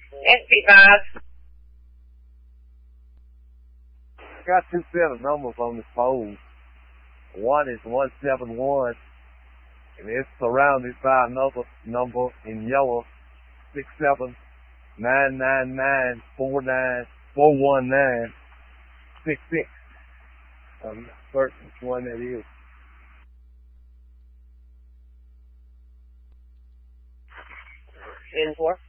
SB5. Got two set of numbers on this phone. One is 171, and it's surrounded by another number in yellow, 6799949419666. I'm not certain which one that is. 4.